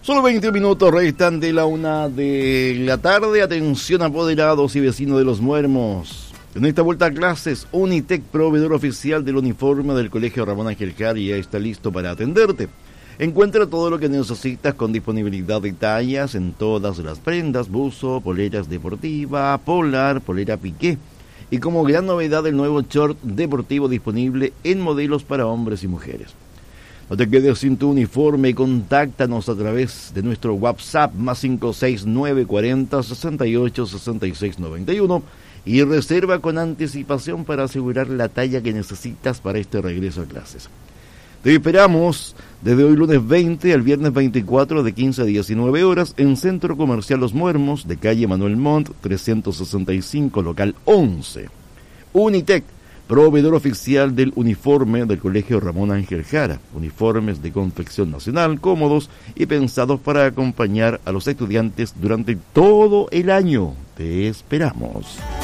Solo 20 minutos restan de la 1 de la tarde. Atención, apoderados y vecinos de Los Muermos. En esta vuelta a clases, Unitec, proveedor oficial del uniforme del Colegio Ramón Ángel Jara, ya está listo para atenderte. Encuentra todo lo que necesitas con disponibilidad de tallas en todas las prendas: buzo, poleras deportiva, polar, polera piqué. Y como gran novedad, el nuevo short deportivo disponible en modelos para hombres y mujeres. No te quedes sin tu uniforme, contáctanos a través de nuestro WhatsApp más 569 40 68 66 91 y reserva con anticipación para asegurar la talla que necesitas para este regreso a clases. Te esperamos desde hoy lunes 20 al viernes 24 de 15 a 19 horas en Centro Comercial Los Muermos, de calle Manuel Montt 365, local 11. Unitec, proveedor oficial del uniforme del Colegio Ramón Ángel Jara. Uniformes de confección nacional, cómodos y pensados para acompañar a los estudiantes durante todo el año. Te esperamos.